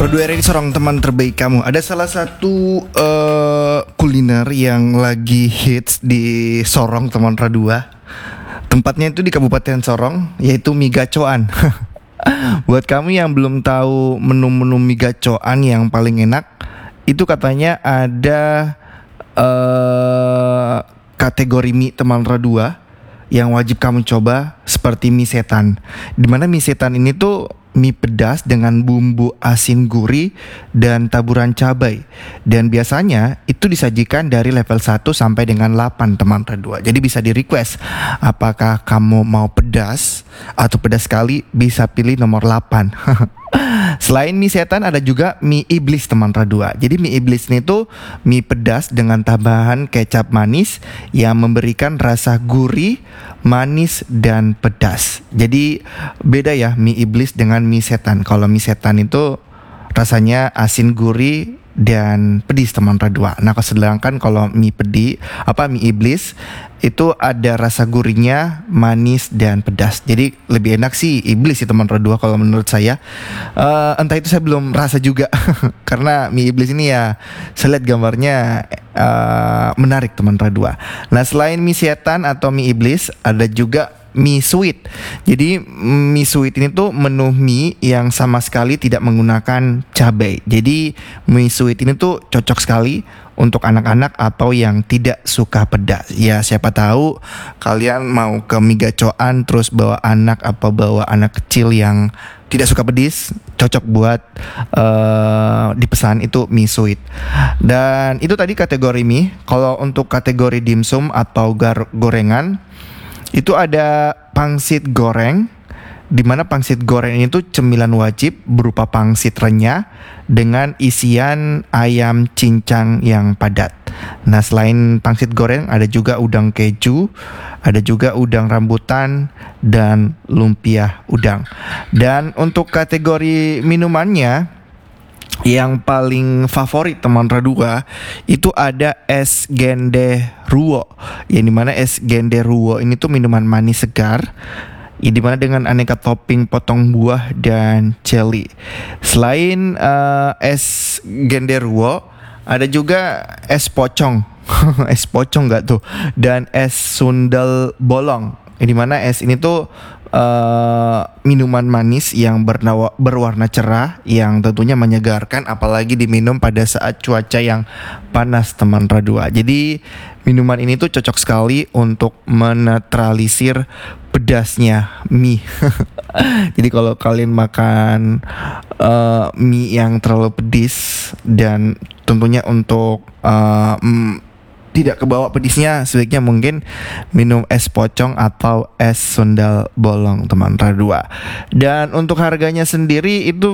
Rodua ini seorang teman terbaik kamu. Ada salah satu kuliner yang lagi hits di Sorong, teman Radua. Tempatnya itu di Kabupaten Sorong, yaitu mie gacoan. Buat kamu yang belum tahu menu-menu mie gacoan yang paling enak, itu katanya ada kategori mie teman Radua yang wajib kamu coba, seperti mie setan. Dimana mie setan ini tuh mie pedas dengan bumbu asin gurih dan taburan cabai. Dan biasanya itu disajikan dari level 1 sampai dengan 8, teman Radua. Jadi bisa di request apakah kamu mau pedas atau pedas sekali, bisa pilih nomor 8. Selain mie setan ada juga mie iblis, teman Radua. Jadi mie iblis ini tuh mie pedas dengan tambahan kecap manis yang memberikan rasa gurih, manis, dan pedas. Jadi beda ya mie iblis dengan mie setan. Kalau mie setan itu rasanya asin, gurih, dan pedis, teman Radua. Nah, sedangkan kalau mie iblis itu ada rasa gurihnya, manis, dan pedas. Jadi lebih enak sih iblis sih, teman Radua, kalau menurut saya. Entah itu saya belum rasa juga karena mie iblis ini ya saya lihat gambarnya menarik, teman Radua. Nah, selain mie setan atau mie iblis ada juga mie sweet. Jadi mie sweet ini tuh menu mie yang sama sekali tidak menggunakan cabai. Jadi mie sweet ini tuh cocok sekali untuk anak-anak atau yang tidak suka pedas. Ya, siapa tahu kalian mau ke mie gacoan terus bawa anak atau bawa anak kecil yang tidak suka pedis, cocok buat dipesan itu mie sweet. Dan itu tadi kategori mie. Kalau untuk kategori dimsum atau gorengan, itu ada pangsit goreng, di mana pangsit goreng ini tuh cemilan wajib berupa pangsit renyah dengan isian ayam cincang yang padat. Nah, selain pangsit goreng ada juga udang keju, ada juga udang rambutan, dan lumpia udang. Dan untuk kategori minumannya, yang paling favorit teman Radua itu ada es genderuwo. Yang dimana es genderuwo ini tuh minuman manis segar, yang dimana dengan aneka topping potong buah dan jelly. Selain es genderuwo, ada juga es pocong. Es pocong gak tuh? Dan es sundel bolong. Yang dimana es ini tuh minuman manis yang berwarna cerah, yang tentunya menyegarkan apalagi diminum pada saat cuaca yang panas, teman Radua. Jadi minuman ini tuh cocok sekali untuk menetralisir pedasnya mie. Jadi kalau kalian makan mie yang terlalu pedis dan tentunya untuk tidak kebawa pedisnya, sebaiknya mungkin minum es pocong atau es sundal bolong, teman Radua. Dan untuk harganya sendiri itu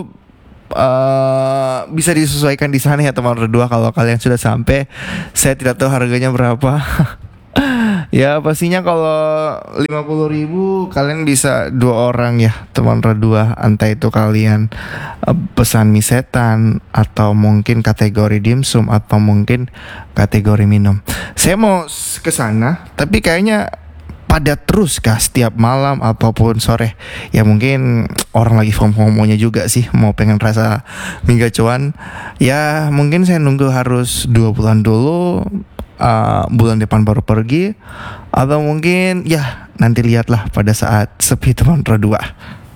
bisa disesuaikan di sana ya, teman Radua. Kalau kalian sudah sampai, saya tidak tahu harganya berapa. Ya pastinya kalau 50.000 kalian bisa 2 orang ya, teman Radua. Entah itu kalian pesan mie setan, atau mungkin kategori dimsum, atau mungkin kategori minum. Saya mau ke sana, tapi kayaknya padat terus kah setiap malam ataupun sore? Ya mungkin orang lagi FOMO-nya juga sih, mau pengen rasa mie gacoan. Ya mungkin saya nunggu harus 2 bulan dulu, bulan depan baru pergi, atau mungkin ya nanti lihatlah pada saat sepi, teman Radua.